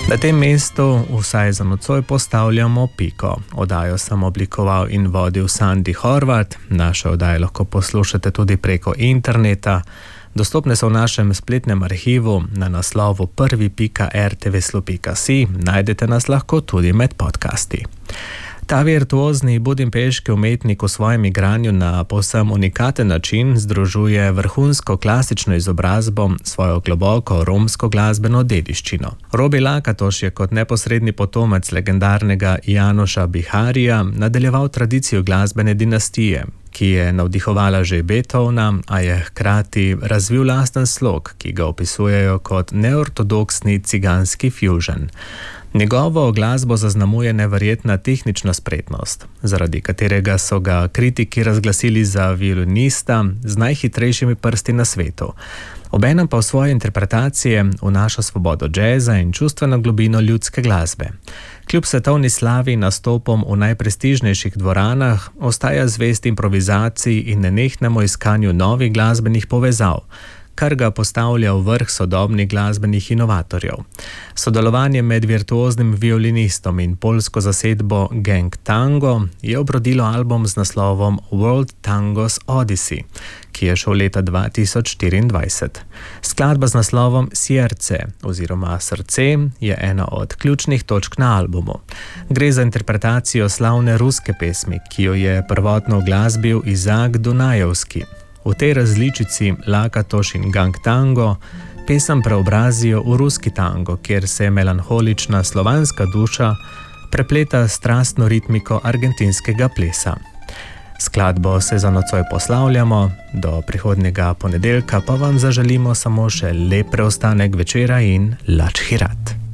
Na tem mestu vsaj za nocoj postavljamo piko. Oddajo sem oblikoval in vodil Sandi Horvat. Naše oddaje lahko poslušate tudi preko interneta. Dostopne so v našem spletnem arhivu na naslovu prvi.rtvslo.si. Najdete nas lahko tudi med podcasti. Ta virtuozni budimpeški umetnik v svojem igranju na povsem unikaten način združuje vrhunsko klasično izobrazbo, svojo globoko romsko glasbeno dediščino. Robi Lakatoš je kot neposredni potomec legendarnega Janoša Biharija nadaljeval tradicijo glasbene dinastije, ki je navdihovala že Beethovna, a je hkrati razvil lasten slog, ki ga opisujejo kot neortodoksni ciganski fusion. Njegovo glasbo zaznamuje neverjetna tehnična spretnost, zaradi katerega so ga kritiki razglasili za violinista z najhitrejšimi prsti na svetu. Obenem pa v svoje interpretacije vnaša svobodo džeza in čustveno globino ljudske glasbe. Kljub svetovni slavi nastopom v najprestižnejših dvoranah ostaja zvest improvizaciji in nenehnemu iskanju novih glasbenih povezav, kar ga postavlja v vrh sodobnih glasbenih inovatorjev. Sodelovanje med virtuoznim violinistom in poljsko zasedbo Gang Tango je obrodilo album z naslovom World Tango's Odyssey, ki je šel leta 2024. Skladba z naslovom Srce oziroma Srce je ena od ključnih točk na albumu. Gre za interpretacijo slavne ruske pesmi, ki jo je prvotno uglasbil Izak Dunajevski. V tej različici Lakatoš in Gang Tango pesem preobrazijo v ruski tango, kjer se melanholična slovanska duša prepleta s strastno ritmiko argentinskega plesa. Skladbo se za nocoj poslavljamo, do prihodnjega ponedeljka pa vam zaželimo samo še lep preostanek večera in lač hirat.